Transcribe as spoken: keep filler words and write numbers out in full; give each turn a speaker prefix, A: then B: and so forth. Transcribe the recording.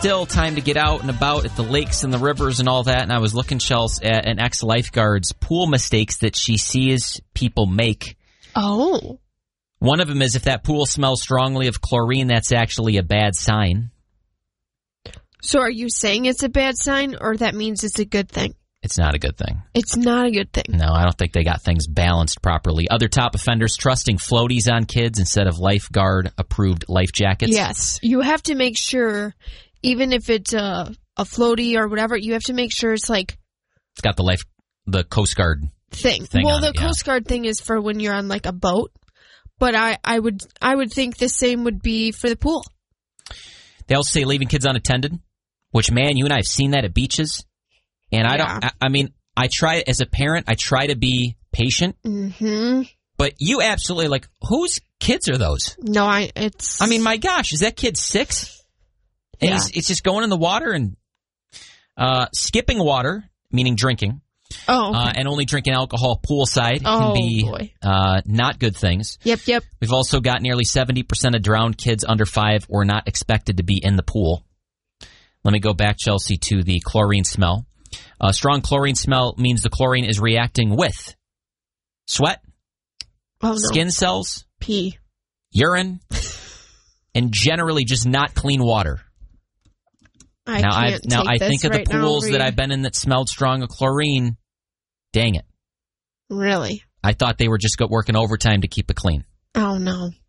A: still time to get out and about at the lakes and the rivers and all that. And I was looking, Chels, at an ex-lifeguard's pool mistakes that she sees people make.
B: Oh.
A: One of them is if that pool smells strongly of chlorine, that's actually a bad sign.
B: So are you saying it's a bad sign, or that means it's a good thing?
A: It's not a good thing.
B: It's not a good thing.
A: No, I don't think they got things balanced properly. Other top offenders trusting floaties on kids instead of lifeguard-approved life jackets.
B: Yes. You have to make sure, even if it's a, a floaty or whatever, you have to make sure it's like...
A: It's got the life, the Coast Guard
B: thing.
A: thing
B: well,
A: on
B: the
A: it, yeah.
B: Coast Guard thing is for when you're on like a boat, but I, I would I would think the same would be for the pool.
A: They also say leaving kids unattended, which, man, you and I have seen that at beaches. And I
B: Yeah.
A: don't, I, I mean, I try, as a parent, I try to be patient.
B: Mm-hmm.
A: But you absolutely, like, whose kids are those?
B: No, I, it's...
A: I mean, my gosh, is that kid six? And
B: Yeah.
A: he's, it's just going in the water and uh, skipping water, meaning drinking,
B: Oh, okay.
A: uh, and only drinking alcohol poolside
B: Oh,
A: can be
B: boy.
A: uh, not good things.
B: Yep, yep.
A: We've also got nearly seventy percent of drowned kids under five were not expected to be in the pool. Let me go back, Chelsea, to the chlorine smell. Uh, strong chlorine smell means the chlorine is reacting with sweat,
B: Oh, no.
A: skin cells,
B: Pee.
A: urine, and generally just not clean water.
B: I
A: now,
B: can't
A: I've, now
B: take
A: I
B: this
A: think of the
B: right now,
A: pools that
B: Reed.
A: I've been in that smelled strong of chlorine. Dang it.
B: Really?
A: I thought they were just go- working overtime to keep it clean.
B: Oh, no.